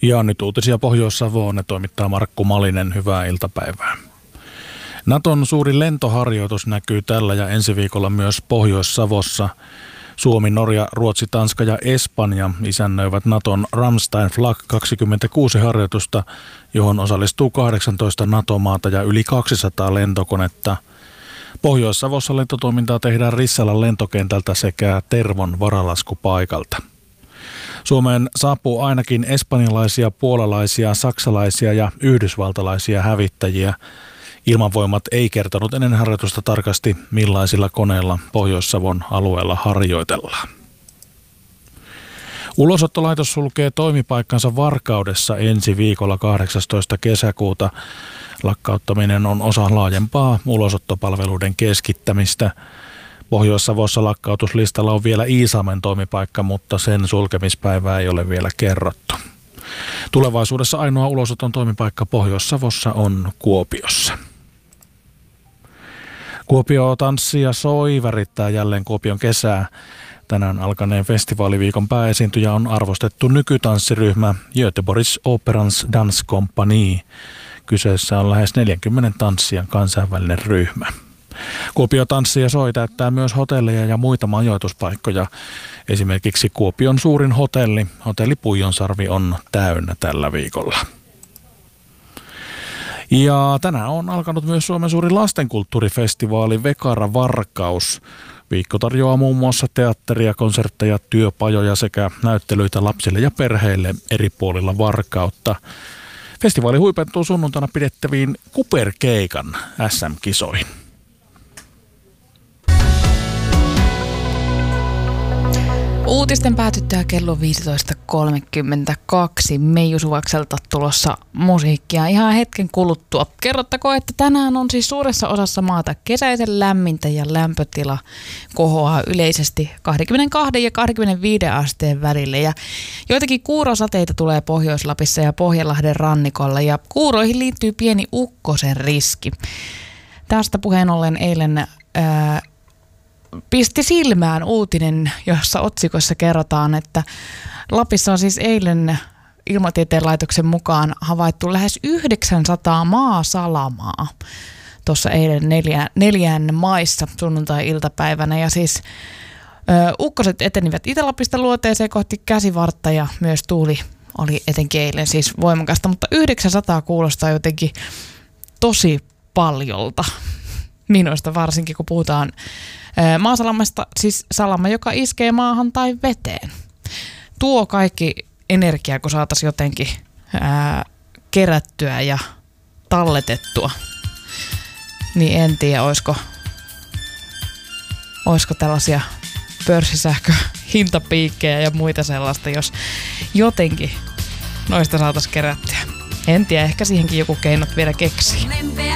Ja nyt uutisia Pohjois-Savoon, ne toimittaa Markku Malinen. Hyvää iltapäivää. Naton suuri lentoharjoitus näkyy tällä ja ensi viikolla myös Pohjois-Savossa. Suomi, Norja, Ruotsi, Tanska ja Espanja isännöivät Naton Ramstein Flag 26 harjoitusta, johon osallistuu 18 NATO-maata ja yli 200 lentokonetta. Pohjois-Savossa lentotoimintaa tehdään Rissalan lentokentältä sekä Tervon varalaskupaikalta. Suomeen saapuu ainakin espanjalaisia, puolalaisia, saksalaisia ja yhdysvaltalaisia hävittäjiä. Ilmavoimat ei kertonut ennen harjoitusta tarkasti, millaisilla koneilla Pohjois-Savon alueella harjoitellaan. Ulosottolaitos sulkee toimipaikkansa Varkaudessa ensi viikolla 18. kesäkuuta. Lakkauttaminen on osa laajempaa ulosottopalveluiden keskittämistä. Pohjois-Savossa lakkautuslistalla on vielä Iisalmen toimipaikka, mutta sen sulkemispäivää ei ole vielä kerrottu. Tulevaisuudessa ainoa ulosoton toimipaikka Pohjois-Savossa on Kuopiossa. Kuopio tanssii ja soi värittää jälleen Kuopion kesää. Tänään alkaneen festivaaliviikon pääesiintyjä on arvostettu nykytanssiryhmä Göteborgs Operans Danskompani. Kyseessä on lähes 40 tanssijan kansainvälinen ryhmä. Kuopio tanssii ja soi täyttää myös hotelleja ja muita majoituspaikkoja. Esimerkiksi Kuopion suurin hotelli Puijonsarvi on täynnä tällä viikolla. Ja tänään on alkanut myös Suomen suurin lastenkulttuurifestivaali Vekara Varkaus. Viikko tarjoaa muun muassa teatteria, konsertteja, työpajoja sekä näyttelyitä lapsille ja perheille eri puolilla Varkautta. Festivaali huipentuu sunnuntaina pidettäviin Kuperkeikan SM-kisoihin. Uutisten päätyttyä kello 15.32 Meiju Suvakselta tulossa musiikkia ihan hetken kuluttua. Kerrottakoon, että tänään on siis suuressa osassa maata kesäisen lämmintä ja lämpötila kohoaa yleisesti 22 ja 25 asteen välille. Ja joitakin kuurosateita tulee Pohjois-Lapissa ja Pohjanlahden rannikolla ja kuuroihin liittyy pieni ukkosen riski. Tästä puheen ollen eilen pisti silmään uutinen, jossa otsikossa kerrotaan, että Lapissa on siis eilen Ilmatieteen laitoksen mukaan havaittu lähes 900 maasalamaa. Tuossa eilen neljän maissa sunnuntai-iltapäivänä ja siis ukkoset etenivät Itä-Lapista luoteeseen kohti Käsivartta ja myös tuuli oli etenkin eilen siis voimakasta, mutta 900 kuulostaa jotenkin tosi paljolta. Minusta varsinkin, kun puhutaan maasalamasta, siis salama, joka iskee maahan tai veteen. Tuo kaikki energia, kun saataisiin jotenkin kerättyä ja talletettua, niin en tiedä, olisiko tällaisia pörssisähköhintapiikkejä ja muita sellaista, jos jotenkin noista saataisiin kerättyä. En tiedä, ehkä siihenkin joku keinot vielä keksii.